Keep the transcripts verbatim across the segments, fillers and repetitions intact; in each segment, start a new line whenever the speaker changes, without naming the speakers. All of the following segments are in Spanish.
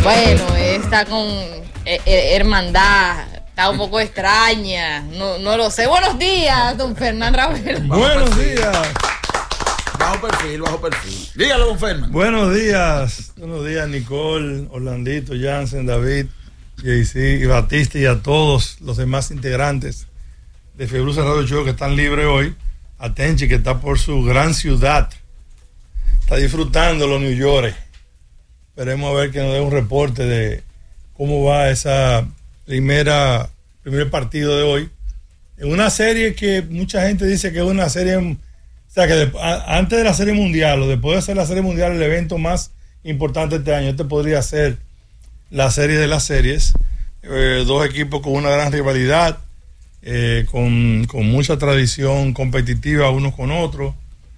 Bueno, está con eh, eh, hermandad, está un poco extraña, no, no lo sé. Buenos días, don Fernán Ravelo.
Buenos días.
Bajo perfil, bajo perfil. Dígalo, don Fernán.
Buenos días, buenos días, Nicole, Orlandito, Jansen, David, Jaycee y Batista y a todos los demás integrantes de Fiebre Radio Show que están libres hoy. A Tenchi, que está por su gran ciudad, está disfrutando los New York. Esperemos a ver que nos dé un reporte de cómo va esa primera primer partido de hoy. En una serie que mucha gente dice que es una serie, o sea, que de, a, antes de la serie mundial o después de hacer la serie mundial, el evento más importante este año, este podría ser la serie de las series. Eh, dos equipos con una gran rivalidad, eh, con, con mucha tradición competitiva unos con otros.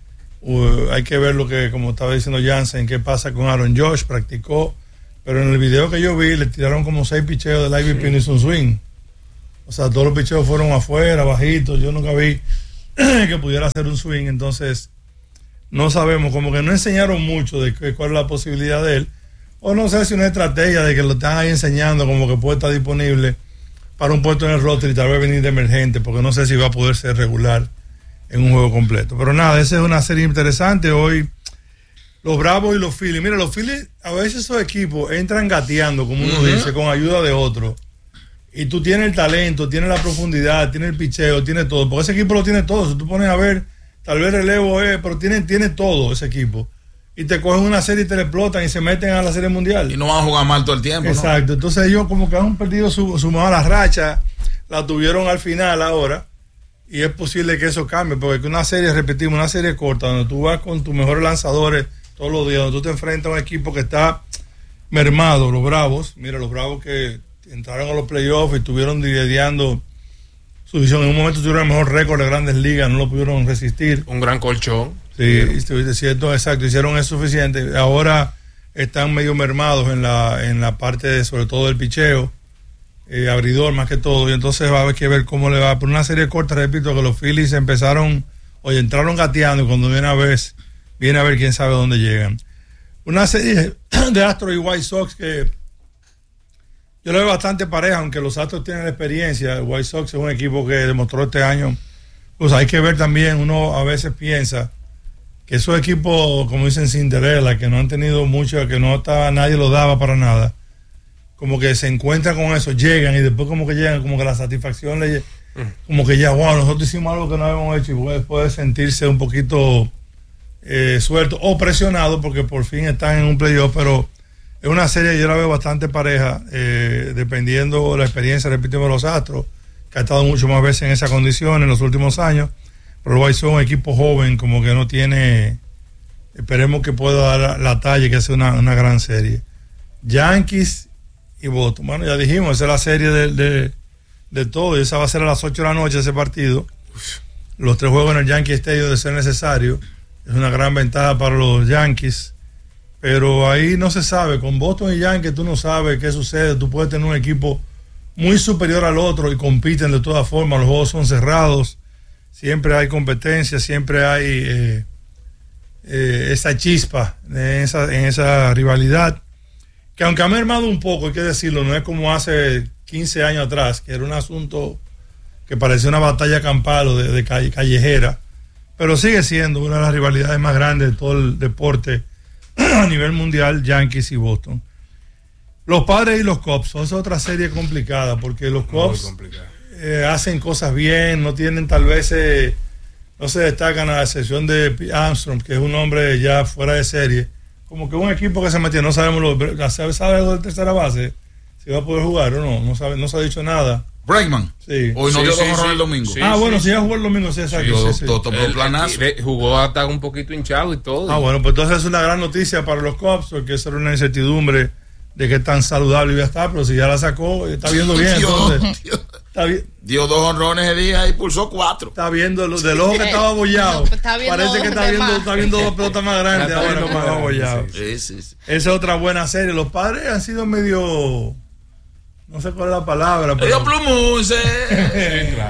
Uh, hay que ver lo que, como estaba diciendo Jansen, qué pasa con Aaron Josh, practicó, pero en el video que yo vi le tiraron como seis picheos del Ivy Pinison Swing. O sea, todos los picheos fueron afuera, bajitos. Yo nunca vi que pudiera hacer un swing, entonces no sabemos, como que no enseñaron mucho de qué, cuál es la posibilidad de él, o no sé si una estrategia de que lo están ahí enseñando como que puede estar disponible para un puesto en el roster y tal vez venir de emergente, porque no sé si va a poder ser regular en un juego completo. Pero nada, esa es una serie interesante. Hoy los Bravos y los Phillies, mira, los Phillies, a veces esos equipos entran gateando, como uno uh-huh. dice, con ayuda de otro, y tú tienes el talento, tienes la profundidad, tienes el picheo, tienes todo, porque ese equipo lo tiene todo. Si tú pones a ver, tal vez relevo es, pero tiene, tiene todo ese equipo, y te cogen una serie y te la explotan y se meten a la serie mundial
y no van a jugar mal todo el tiempo.
Exacto, ¿no? Entonces ellos como que han perdido su, su mala racha, la tuvieron al final ahora. Y es posible que eso cambie, porque una serie, repetimos, una serie corta, donde tú vas con tus mejores lanzadores todos los días, donde tú te enfrentas a un equipo que está mermado, los Bravos. Mira, los Bravos que entraron a los playoffs y estuvieron lidiando su visión. En un momento tuvieron el mejor récord de Grandes Ligas, no lo pudieron resistir.
Un gran colchón.
Sí, es cierto, exacto, hicieron eso suficiente. Ahora están medio mermados en la, en la parte de, sobre todo del picheo. Eh, abridor más que todo, y entonces va a haber que ver cómo le va. Por una serie corta, repito, que los Phillies empezaron, oye, entraron gateando, y cuando viene a ver, viene a ver quién sabe dónde llegan. Una serie de Astros y White Sox que yo le veo bastante pareja, aunque los Astros tienen la experiencia. El White Sox es un equipo que demostró este año, pues hay que ver también, uno a veces piensa que esos equipos, como dicen Cinderella, que no han tenido mucho, que no estaba, nadie los daba para nada, como que se encuentran con eso, llegan y después como que llegan, como que la satisfacción le, como que ya, wow, nosotros hicimos algo que no habíamos hecho, y puede, puede sentirse un poquito eh, suelto o presionado porque por fin están en un playoff. Pero es una serie, yo la veo bastante pareja, eh, dependiendo de la experiencia, repetimos, los Astros, que ha estado mucho más veces en esa condición en los últimos años, pero White Sox es un equipo joven, como que no tiene, esperemos que pueda dar la, la talla y que sea una, una gran serie. Yankees y Boston, bueno, ya dijimos, esa es la serie de, de, de todo, y esa va a ser a las ocho de la noche ese partido. Los tres juegos en el Yankee Stadium de ser necesario, es una gran ventaja para los Yankees, pero ahí no se sabe, con Boston y Yankees tú no sabes qué sucede. Tú puedes tener un equipo muy superior al otro y compiten de todas formas, los juegos son cerrados, siempre hay competencia, siempre hay eh, eh, esa chispa en esa, en esa rivalidad, que aunque ha mermado un poco, hay que decirlo, no es como hace quince años atrás, que era un asunto que parecía una batalla campal o de, de calle, callejera, pero sigue siendo una de las rivalidades más grandes de todo el deporte a nivel mundial, Yankees y Boston. Los Padres y los Cubs, esa es otra serie complicada, porque los Cubs eh, hacen cosas bien, no tienen tal vez, eh, no se destacan a la excepción de Armstrong, que es un hombre ya fuera de serie. Como que un equipo que se metió, no sabemos, lo, ¿sabe, sabe lo de tercera base? Si va a poder jugar o no, no, sabe, no se ha dicho nada.
Breakman.
Sí.
Hoy no
sí,
dio
sí,
dos honrones
sí,
el domingo.
sí,
ah,
sí,
bueno,
sí.
si ya jugó el domingo, sí, exacto.
Sí,
sí, sí.
to, to, to,
El,
planazo.
el, jugó hasta un poquito hinchado y todo.
Ah, bueno, pues entonces es una gran noticia para los Cubs, porque eso era una incertidumbre de qué tan saludable iba a estar, pero si ya la sacó, está viendo bien.
Dios,
entonces,
Dios.
Está vi-
dio dos honrones ese día y pulsó cuatro.
Está viendo lo, del ojo que estaba abollado.
Está viendo
Parece que está viendo, está viendo dos pelotas más grandes
Está
ahora
viendo
más
más
abollado.
Sí, sí, sí.
Esa es otra buena serie. Los Padres han sido medio, no sé cuál es la palabra, pero
Medio plumuse.
Sí, claro.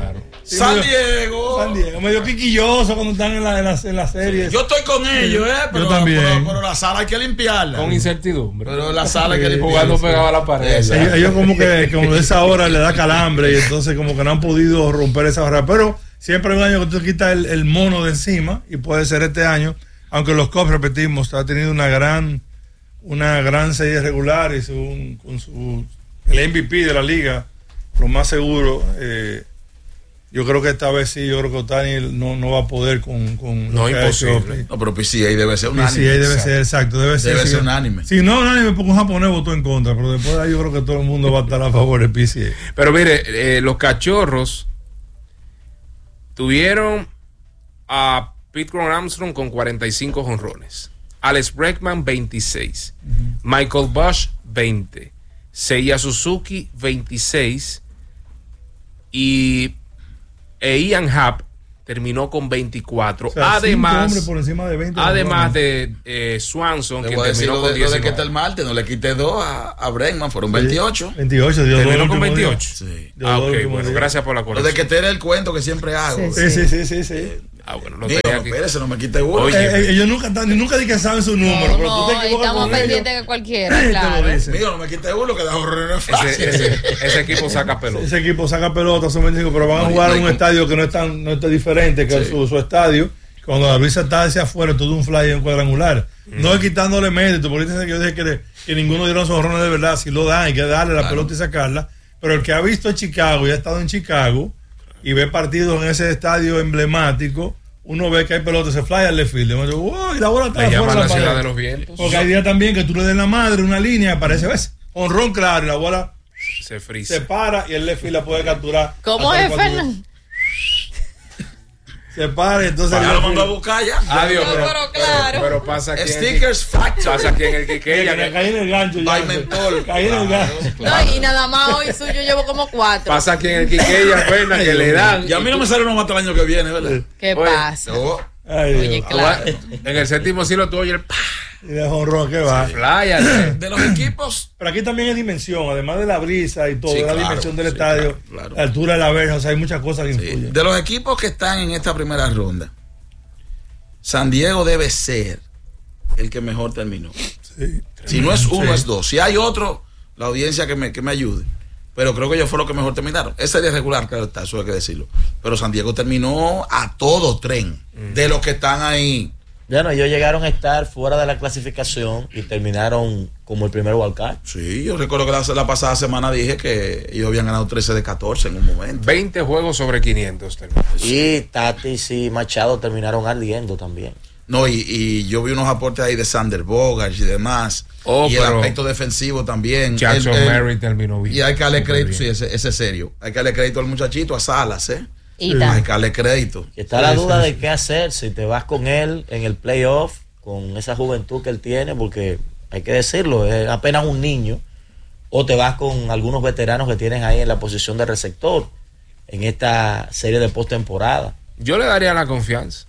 Sí,
San
medio-
Diego.
San Diego, medio quisquilloso cuando están en la, en la, en la serie.
Yo estoy con ellos, ¿eh? Pero,
Yo también.
Pero, pero la sala hay que limpiarla.
Con incertidumbre.
Pero la sala hay que
Sí,
limpiarla.
Jugando pegado a la pared.
Sí,
ellos, ellos como que como de esa hora le da calambre y entonces como que no han podido romper esa barrera. Pero siempre hay un año que tú te quitas el, el mono de encima y puede ser este año, aunque los Cubs, repetimos, ha tenido una gran una gran serie regular y su, con su el M V P de la liga, lo más seguro. Eh, yo creo que esta vez sí, yo creo que Otani no, no va a poder con, con
No,
lo que ha hecho
imposible.
No, pero P C A debe ser
P
unánime.
C A debe
Exacto.
ser, exacto, debe ser.
Debe
sí,
ser unánime.
Si no unánime, porque un japonés votó en contra, pero después de ahí yo creo que todo el mundo va a estar a favor del P C A.
Pero mire, eh, los Cachorros tuvieron a Pete Crow Armstrong con cuarenta y cinco jonrones, Alex Bregman veintiséis, uh-huh. Michael Busch veinte, Seiya Suzuki veintiséis y e Ian Happ terminó con veinticuatro.
O sea,
además,
por encima de veinte
además de eh, Swanson, que terminó con
lo de, lo de que está
diecinueve.
el martes, no le quité dos a, a Bregman, fueron veintiocho.
veintiocho, dio
Terminó
dos
con
últimos
veintiocho.
días.
Sí.
Dio
Ah,
dos
ok,
últimos
bueno,
días.
gracias por la
Lo
corrección.
de que te era el cuento que siempre hago.
Sí,
Sí, sí, sí, sí, sí.
Ah, bueno, lo
Digo,
tenía
no,
aquí.
espérese, no me quite uno.
Oye,
Eh, eh, ellos nunca, están- nunca di que saben su número,
No,
pero tú te
no,
equivocas
estamos
con ellos.
pendientes de cualquiera,
Te lo
claro.
dicen.
Mío, no me quite uno, que da horror no es fácil.
ese, ese, ese equipo saca pelota.
Ese equipo saca pelota, son veinticinco, pero van a
No,
jugar
no,
en un
no.
estadio que no es tan, no está diferente que
Sí.
su, su estadio. Cuando la brisa está hacia afuera, todo un fly en cuadrangular. Mm. No es quitándole mérito, porque dicen que yo dije que, que ninguno dieron sus honrones de verdad. Si lo dan, hay que darle la
Claro.
pelota y sacarla. Pero el que ha visto Chicago y ha estado en Chicago y ve partidos en ese estadio emblemático, uno ve que hay pelota, se fly al left field. Y uno dice, "Wow, y la bola está
Le
afuera
llaman
de
la
la
ciudad
pared".
de los vientos.
Porque hay días también que tú le des la madre una línea, aparece, ¿ves? Honrón claro, y la bola
Se
se
frisa.
para y el left field la puede capturar.
¿Cómo
hasta
es,
cuando
Fernando?
Se para y entonces.
Ya
el
lo
left
mandó a
field-
buscar ya.
Adiós,
No,
pero,
pero claro.
pero pasa aquí en el,
Stickers Factory.
pasa aquí en el Quiqueya,
Que
que-
caí en el gancho ya.
By Mentol.
Caí en el gancho.
No, y nada más hoy suyo llevo como cuatro.
pasa aquí en el Quiqueya, Fernan, que le dan.
Y a mí no me sale uno hasta el año que viene, ¿verdad?
¿Qué
Oye,
pasa?
No.
Ay,
Oye,
Dios.
claro.
En el séptimo cielo tú oyes el pa,
Y de honrón que va.
playa.
De los equipos,
Pero aquí también hay dimensión, además de la brisa y todo,
Sí,
de la
claro,
dimensión del
sí,
estadio,
claro, claro.
la altura de la verja, o sea, hay muchas cosas que
sí,
influyen.
de los equipos que están en esta primera ronda, San Diego debe ser el que mejor terminó.
Sí.
Si no es uno,
Sí.
es dos. Si hay otro, la audiencia que me, que me ayude. Pero creo que ellos fueron los que mejor terminaron. Esa sería regular, claro está, eso hay que decirlo. Pero San Diego terminó a todo tren. De los que están ahí.
Bueno, ellos llegaron a estar fuera de la clasificación y terminaron como el primer wildcard.
Sí, yo recuerdo que la, la pasada semana dije que ellos habían ganado trece de catorce en un momento.
veinte juegos sobre quinientos terminó.
Y Tatis y Machado terminaron ardiendo también.
No, y, y yo vi unos aportes ahí de Sander Bogarts y demás.
Oh,
y el
pero
aspecto defensivo también.
Jackson
El- el-
Murray terminó bien.
Y hay que darle
Muy
crédito,
bien.
sí, ese, ese es serio. Hay que darle crédito al muchachito, a Salas, ¿eh?
Y
Sí.
tal.
Hay que darle crédito.
Y está la
Sí,
duda
sí,
de
sí.
qué hacer si te vas con él en el playoff, con esa juventud que él tiene, porque hay que decirlo, es apenas un niño, o te vas con algunos veteranos que tienes ahí en la posición de receptor en esta serie de postemporada.
Yo le daría la confianza.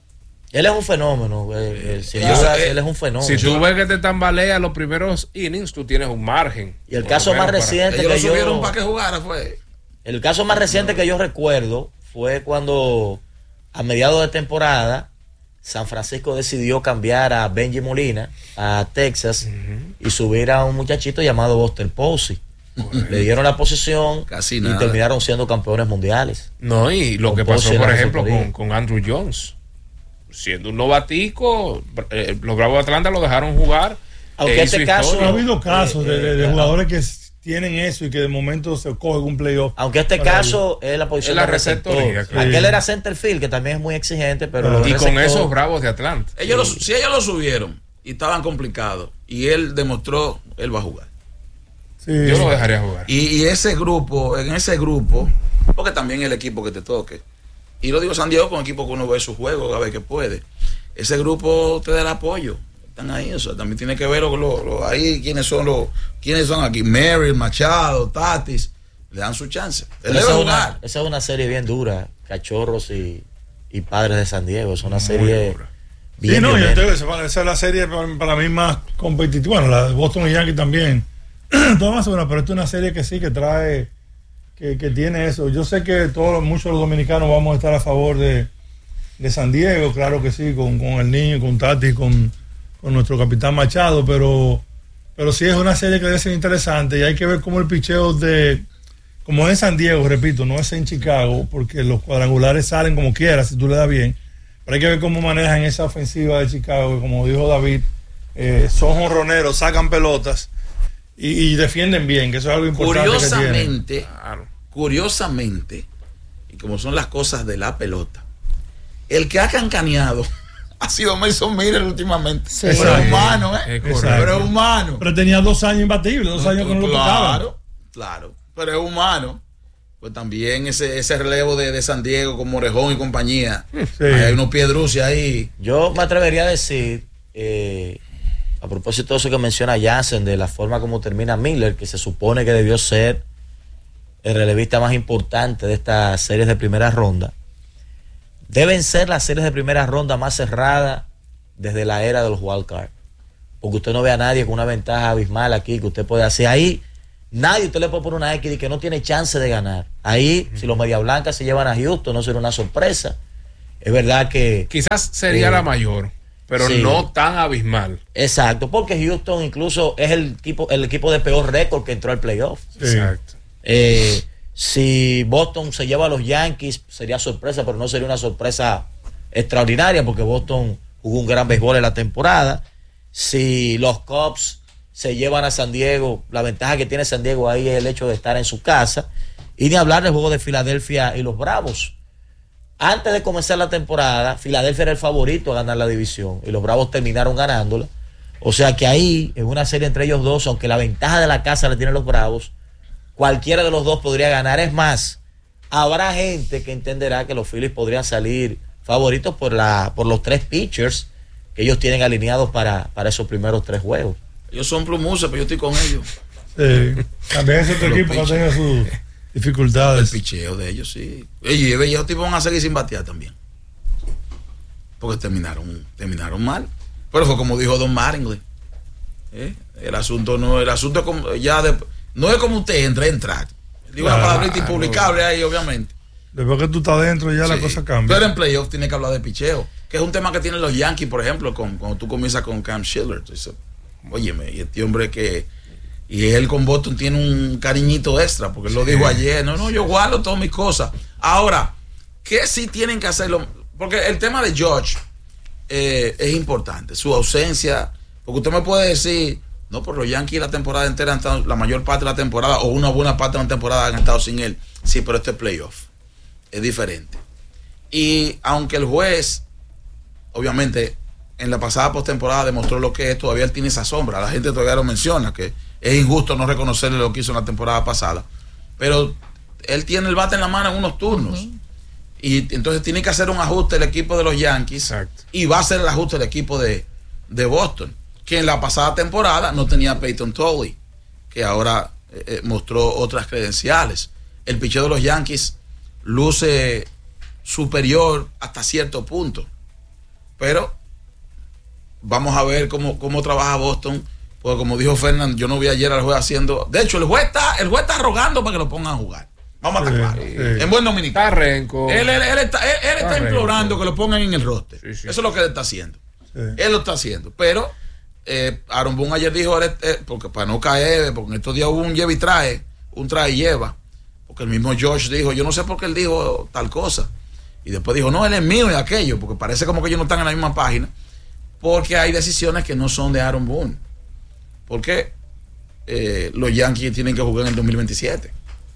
Él es un fenómeno, eh, eh, sin
Yo
duda,
sé,
él es un fenómeno.
Si tú ves que te tambalea los primeros innings, tú tienes un margen.
Y el
Por
caso
lo
más
menos para-
reciente
Ellos lo
que yo,
subieron para que jugara, fue.
el caso más reciente que yo recuerdo fue cuando a mediados de temporada San Francisco decidió cambiar a Benji Molina a Texas y subir a un muchachito llamado Buster Posey. Le dieron la posición
Casi
y
nada.
terminaron siendo campeones mundiales.
No, y lo
Con
que pasó,
Posey en
por
la
ejemplo,
receptoría.
con, con Andrew Jones. Siendo un novatico, eh, los Bravos de Atlanta lo dejaron jugar.
Aunque
e
este
hizo
caso-
historia.
Ha habido casos de, de- de
eh,
jugadores que s- tienen eso y que de momento se cogen un playoff.
Aunque este
Para
caso es la posición
Es la
de receptor.
receptoría, claro.
Aquel era center field, que también es muy exigente, pero lo de
Y con
receptor-
esos Bravos de Atlanta.
Ellos lo- si ellos lo subieron y estaban complicados y él demostró, él va a jugar.
Sí.
Yo lo dejaría jugar.
Y, y ese grupo, en ese grupo, porque también el equipo que te toque. Y lo digo San Diego con equipo que uno ve su juego, a ver que puede. Ese grupo te da el apoyo. Están ahí, o sea, también tiene que ver lo, lo- lo- ahí quiénes son los, quiénes son aquí. Merrill, Machado, Tatis, le dan su chance. Él
Pero
debe
esa, es
jugar.
una, esa es una serie bien dura, Cachorros y, y Padres de San Diego. Es una
Muy
serie
dura.
bien
Sí, no, yo
violenta.
te- esa esa es la serie para, para mí más competitiva. Bueno, la de Boston y Yankees también. Todas más buenas, pero esta es una serie que sí, que trae que, que tiene eso. Yo sé que todos, muchos de los dominicanos vamos a estar a favor de, de San Diego, claro que sí, con, con el niño, con Tati, con, con nuestro capitán Machado, pero, pero sí es una serie que debe ser interesante y hay que ver cómo el picheo de, como es en San Diego, repito, no es en Chicago, porque los cuadrangulares salen como quieras si tú le das bien, pero hay que ver cómo manejan esa ofensiva de Chicago, que como dijo David, eh, son jonroneros, sacan pelotas y, y defienden bien, que eso es algo importante.
Curiosamente, claro. curiosamente, y como son las cosas de la pelota, el que ha cancaneado ha sido Mason Miller últimamente. Sí. Pero es humano, ¿eh? Es pero es humano.
Pero tenía dos años imbatibles, dos años que no lo tocaban.
Claro, claro, pero es humano. Pues también ese, ese relevo de, de San Diego con Morejón y compañía. Sí. Hay unos piedrucias ahí.
Yo me atrevería a decir, eh, a propósito de eso que menciona Jansen, de la forma como termina Miller, que se supone que debió ser el relevista más importante de estas series de primera ronda. Deben ser las series de primera ronda más cerradas desde la era de los wild card. Porque usted no ve a nadie con una ventaja abismal aquí que usted puede hacer. Ahí nadie usted le puede poner una X de que no tiene chance de ganar. Ahí, si los Media Blancas se llevan a Houston, no será una sorpresa. Es verdad que...
Quizás sería eh, la mayor, pero sí, no tan abismal.
Exacto, porque Houston incluso es el equipo, el equipo de peor récord que entró al playoff.
Sí. Exacto.
Eh... Si Boston se lleva a los Yankees, sería sorpresa, pero no sería una sorpresa extraordinaria porque Boston jugó un gran béisbol en la temporada. Si los Cubs se llevan a San Diego, la ventaja que tiene San Diego ahí es el hecho de estar en su casa. Y ni hablar del juego de Filadelfia y los Bravos. Antes de comenzar la temporada, Filadelfia era el favorito a ganar la división y los Bravos terminaron ganándola. O sea que ahí, en una serie entre ellos dos, aunque la ventaja de la casa la tienen los Bravos, cualquiera de los dos podría ganar. Es más, habrá gente que entenderá que los Phillies podrían salir favoritos por la por los tres pitchers que ellos tienen alineados para, para esos primeros tres juegos.
Ellos son plumosos, pero yo estoy con ellos.
Sí. También ese otro equipo no tenga sus dificultades.
El picheo de ellos, sí. Y ellos tipos van a seguir sin batear también. Porque terminaron, terminaron mal. Pero fue como dijo Don Mattingly. ¿Eh? El asunto no, el asunto es como ya de, no es como usted entra, entra. Digo claro, una palabrita impublicable ahí, obviamente.
Después que tú estás dentro ya sí, la cosa cambia.
Pero en playoff tiene que hablar de picheo, que es un tema que tienen los Yankees, por ejemplo, con, cuando tú comienzas con Cam Schiller. Entonces, óyeme, y este hombre que y él con Boston tiene un cariñito extra, porque él lo dijo ayer, no, no, yo guardo todas mis cosas. Ahora, ¿qué sí tienen que hacerlo? Porque el tema de George eh, es importante, su ausencia, porque usted me puede decir, no, por los Yankees la temporada entera han estado, la mayor parte de la temporada, o una buena parte de la temporada han estado sin él. Sí, pero este playoff es diferente. Y aunque el juez, obviamente, en la pasada postemporada demostró lo que es, todavía él tiene esa sombra. La gente todavía lo menciona, que es injusto no reconocerle lo que hizo en la temporada pasada. Pero él tiene el bate en la mano en unos turnos. Uh-huh. Y entonces tiene que hacer un ajuste el equipo de los Yankees. Exacto. Y va a hacer el ajuste el equipo de, de Boston, que en la pasada temporada no tenía a Peyton Toley, que ahora eh, mostró otras credenciales. El picheo de los Yankees luce superior hasta cierto punto, pero vamos a ver cómo, cómo trabaja Boston, porque como dijo Fernando, yo no vi ayer al juez haciendo, de hecho el juez está, el juez está rogando para que lo pongan a jugar. Vamos a estar claros. Sí, sí. En buen dominicano.
Está renco.
Él, él, él está, él, él está, está implorando que lo pongan en el roster. Sí, sí. Eso es lo que él está haciendo. Sí. Él lo está haciendo, pero Eh, Aaron Boone ayer dijo, eh, porque para no caer, porque en estos días hubo un lleva y trae, un trae y lleva, porque el mismo George dijo, yo no sé por qué él dijo tal cosa, y después dijo, no, él es mío y aquello, porque parece como que ellos no están en la misma página, porque hay decisiones que no son de Aaron Boone, porque eh, los Yankees tienen que jugar en el dos mil veintisiete,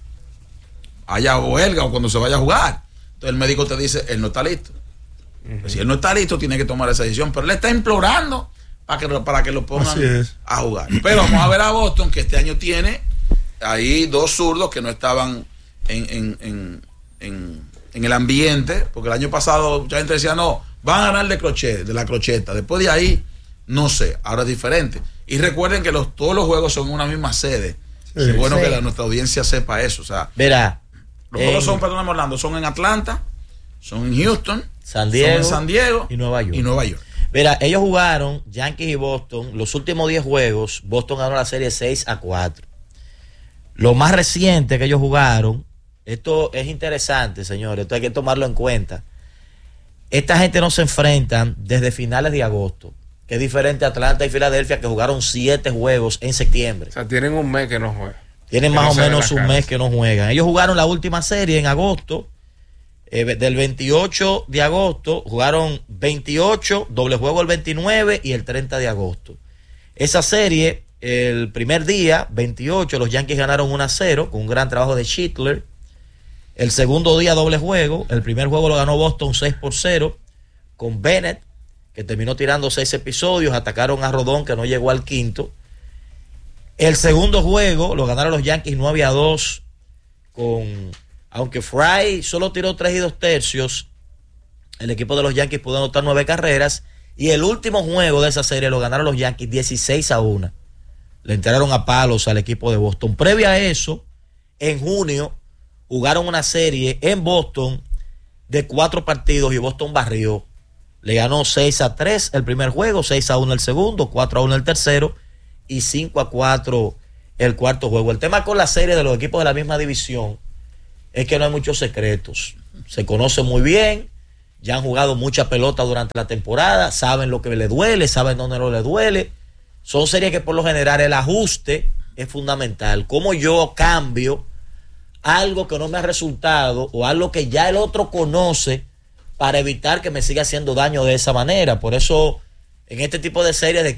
haya huelga o cuando se vaya a jugar, entonces el médico te dice, él no está listo. Uh-huh. Pues si él no está listo, tiene que tomar esa decisión, pero él está implorando para que, para que lo pongan a jugar. Pero vamos a ver a Boston, que este año tiene ahí dos zurdos que no estaban en, en, en, en, en el ambiente, porque el año pasado mucha gente decía, no, van a ganar de crochet, de la crocheta. Después de ahí, no sé, ahora es diferente. Y recuerden que los, todos los juegos son en una misma sede. Sí, es bueno sí. que la, nuestra audiencia sepa eso. O sea,
verá,
los en, juegos son, perdóname Orlando, son en Atlanta, son en Houston,
San Diego,
son en San Diego
y Nueva York.
Y Nueva York.
Mira, ellos jugaron, Yankees y Boston, los últimos diez juegos, Boston ganó la serie seis a cuatro. Lo más reciente que ellos jugaron, esto es interesante, señores, esto hay que tomarlo en cuenta. Esta gente no se enfrentan desde finales de agosto, que es diferente a Atlanta y Filadelfia, que jugaron siete juegos en septiembre.
O sea, tienen un mes que no juegan.
Tienen
que
más
no
o
se ven
menos
la
un
cara.
mes que no juegan. Ellos jugaron la última serie en agosto, eh, del veintiocho de agosto, jugaron veintiocho, doble juego el veintinueve y el treinta de agosto. Esa serie, el primer día, veintiocho, los Yankees ganaron uno a cero con un gran trabajo de Schittler. El segundo día, doble juego. El primer juego lo ganó Boston seis por cero con Bennett, que terminó tirando seis episodios. Atacaron a Rodón, que no llegó al quinto. El segundo juego lo ganaron los Yankees nueve a dos con, aunque Fry solo tiró tres y dos tercios, el equipo de los Yankees pudo anotar nueve carreras. Y el último juego de esa serie lo ganaron los Yankees dieciséis a uno. Le entraron a palos al equipo de Boston. Previa a eso, en junio, jugaron una serie en Boston de cuatro partidos y Boston barrió. Le ganó seis a tres el primer juego, seis a uno el segundo, cuatro a uno el tercero y cinco a cuatro el cuarto juego. El tema con la serie de los equipos de la misma división es que no hay muchos secretos. Se conocen muy bien, ya han jugado mucha pelota durante la temporada, saben lo que le duele, saben dónde no le duele. Son series que por lo general el ajuste es fundamental. Cómo yo cambio algo que no me ha resultado o algo que ya el otro conoce para evitar que me siga haciendo daño de esa manera. Por eso en este tipo de series de